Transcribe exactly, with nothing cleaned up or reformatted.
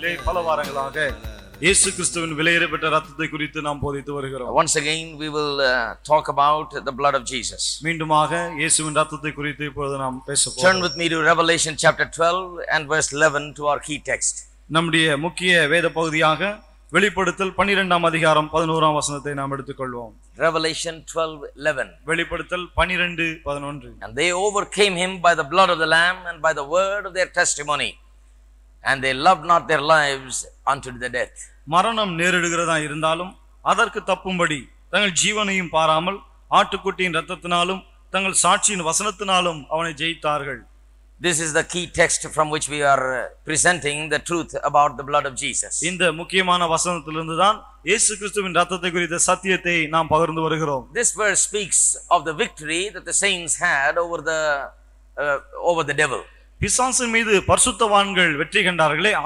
நாட்களிலே பல வாரங்களாக இயேசு கிறிஸ்துவின் விலையேறப்பட்ட இரத்தத்தை குறித்து நாம் போதித்து வருகிறோம். Once again we will uh, talk about the blood of Jesus. மீண்டுமாக இயேசுவின் இரத்தத்தை குறித்து இப்பொழுது நாம் பேச போகிறோம். Turn with me to Revelation chapter twelve and verse eleven to our key text. நம்முடைய முக்கிய வேத பகுதியாக வெளிப்படுத்தல் பன்னிரண்டாம் அதிகாரம் பதினோராம் வசனத்தை நாம் எடுத்துக்கொள்வோம். Revelation twelve eleven. வெளிப்படுத்தல் பன்னிரண்டு பதினொன்று. And they overcame him by the blood of the Lamb and by the word of their testimony, and they loved not their lives unto the death. மரணம் நேரிடுகிறதா இருந்தாலும் அதற்கு தப்பும்படி தங்கள் ஜீவனையும் பாராமல் ஆட்டுக்குட்டியின் இரத்தத்தினாலும் தங்கள் சாட்சியின் வசனத்தினாலும் அவனை ஜெயித்தார்கள். This is the key text from which we are presenting the truth about the blood of Jesus. இந்த முக்கியமான வசனத்திலிருந்து தான் இயேசு கிறிஸ்துவின் இரத்தத்தை குறித்த சத்தியத்தை நாம் பகிர்ந்து வருகிறோம். This verse speaks of the victory that the saints had over the uh, over the devil. பிசாசின் மீது பரிசுத்தவான்கள் வெற்றி கண்டார்களே